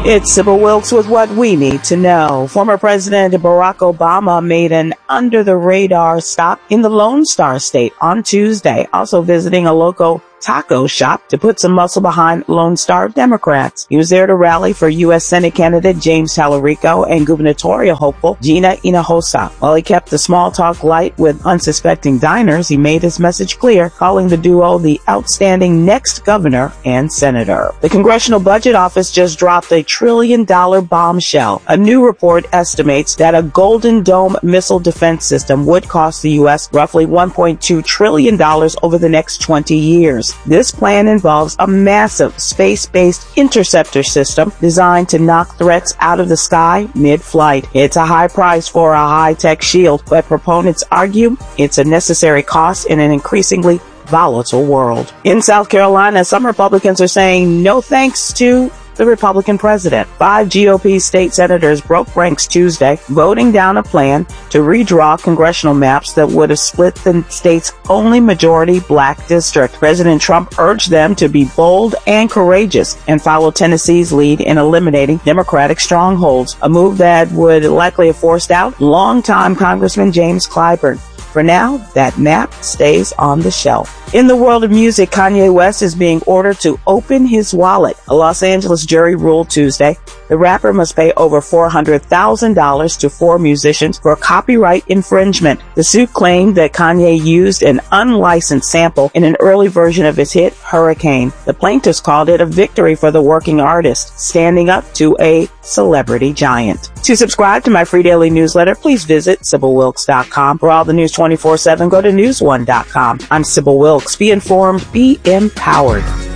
It's Sybil Wilkes with what we need to know. Former President Barack Obama made an under-the-radar stop in the Lone Star State on Tuesday, also visiting a local taco shop to put some muscle behind Lone Star Democrats. He was there to rally for U.S. Senate candidate James Tallarico and gubernatorial hopeful Gina Hinojosa. While he kept the small talk light with unsuspecting diners, he made his message clear, calling the duo the outstanding next governor and senator. The Congressional Budget Office just dropped a $1 trillion bombshell. A new report estimates that a Golden Dome missile defense system would cost the U.S. roughly $1.2 trillion over the next 20 years. This plan involves a massive space-based interceptor system designed to knock threats out of the sky mid-flight. It's a high price for a high-tech shield, but proponents argue it's a necessary cost in an increasingly volatile world. In South Carolina, some Republicans are saying no thanks to the Republican president. 5 GOP state senators broke ranks Tuesday, voting down a plan to redraw congressional maps that would have split the state's only majority black district. President Trump urged them to be bold and courageous and follow Tennessee's lead in eliminating Democratic strongholds, a move that would likely have forced out longtime Congressman James Clyburn. For now, that map stays on the shelf. In the world of music, Kanye West is being ordered to open his wallet. A Los Angeles jury ruled Tuesday the rapper must pay over $400,000 to 4 musicians for copyright infringement. The suit claimed that Kanye used an unlicensed sample in an early version of his hit, Hurricane. The plaintiffs called it a victory for the working artist, standing up to a celebrity giant. To subscribe to my free daily newsletter, please visit SybilWilkes.com. For all the news 24/7, go to NewsOne.com. I'm Sybil Wilkes. Be informed, be empowered.